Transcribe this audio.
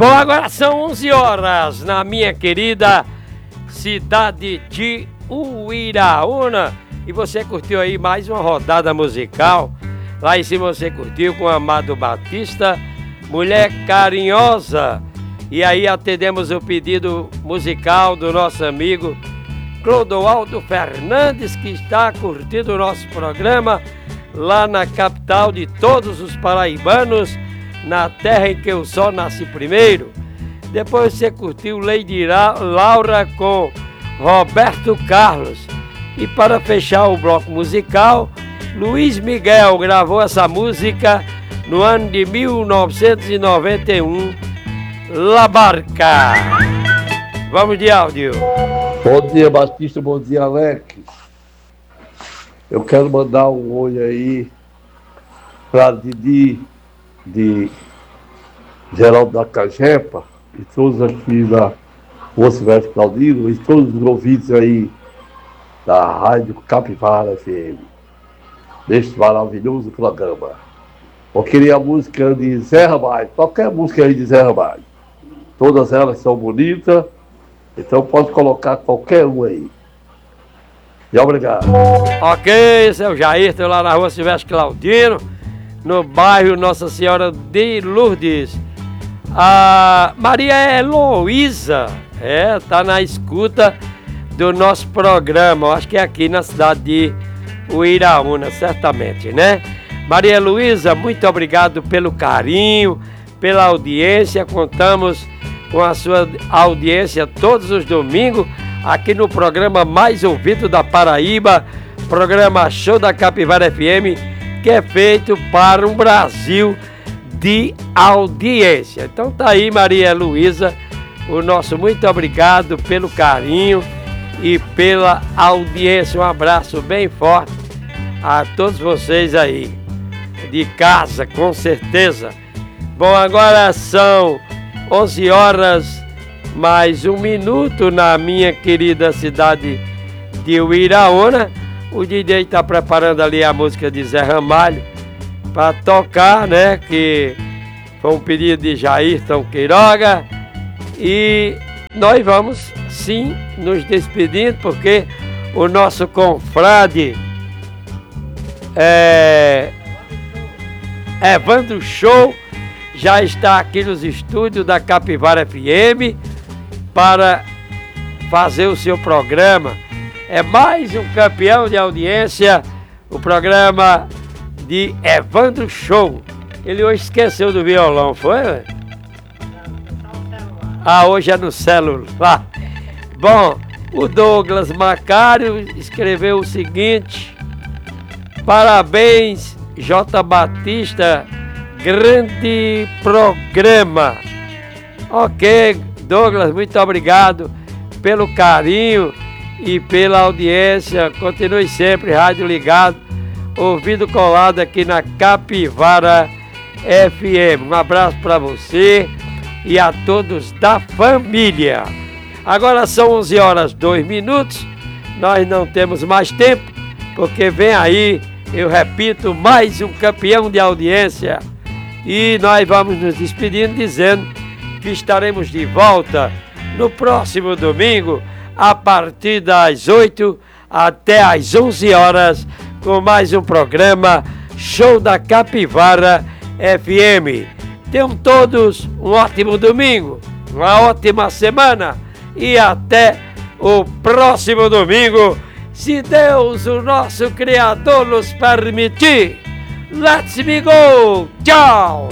Bom, agora são 11 horas na minha querida cidade de Uiraúna. E você curtiu aí mais uma rodada musical. Lá em cima você curtiu com Amado Batista, Mulher Carinhosa. E aí atendemos o pedido musical do nosso amigo Clodoaldo Fernandes, que está curtindo o nosso programa lá na capital de todos os paraibanos, na terra em que o sol nasce primeiro. Depois você curtiu Lady Laura com Roberto Carlos. E para fechar o bloco musical, Luiz Miguel gravou essa música no ano de 1991, La Barca. Vamos de áudio. Bom dia, Batista, bom dia, Alex. Eu quero mandar um oi aí para Didi de Geraldo da Cajepa e todos aqui da Rua Silvestre Claudino e todos os ouvintes aí da Rádio Capivara FM, deste maravilhoso programa. Eu queria a música de Zé Ramalho, qualquer música aí de Zé Ramalho. Todas elas são bonitas, então pode colocar qualquer um aí. E obrigado. Ok, seu Jair, estou lá na Rua Silvestre Claudino, no bairro Nossa Senhora de Lourdes. A Maria Heloísa, tá na escuta do nosso programa, acho que é aqui na cidade de Uiraúna, certamente, né? Maria Heloísa, muito obrigado pelo carinho, pela audiência. Contamos com a sua audiência todos os domingos aqui no programa mais ouvido da Paraíba, programa Show da Capivara FM, que é feito para um Brasil de audiência. Então tá aí, Maria Luísa, o nosso muito obrigado pelo carinho e pela audiência. Um abraço bem forte a todos vocês aí de casa, com certeza. Bom, agora são 11 horas mais um minuto na minha querida cidade de Uiraúna. O DJ está preparando ali a música de Zé Ramalho para tocar, né? Que foi um pedido de Jairton Queiroga. E nós vamos, sim, nos despedindo, porque o nosso confrade Evandro Show já está aqui nos estúdios da Capivara FM para fazer o seu programa. É mais um campeão de audiência, o programa de Evandro Show. Ele hoje esqueceu do violão, foi? Hoje é no celular. Bom, o Douglas Macário escreveu o seguinte: parabéns, J. Batista, grande programa. Ok, Douglas, muito obrigado pelo carinho e pela audiência. Continue sempre rádio ligado, ouvido colado aqui na Capivara FM. Um abraço para você e a todos da família. Agora são 11 horas 2 minutos. Nós não temos mais tempo, porque vem aí, eu repito, mais um campeão de audiência. E nós vamos nos despedindo dizendo que estaremos de volta no próximo domingo, a partir das 8 até as 11 horas, com mais um programa Show da Capivara FM. Tenham todos um ótimo domingo, uma ótima semana e até o próximo domingo, se Deus, o nosso Criador, nos permitir. Let's me go! Tchau!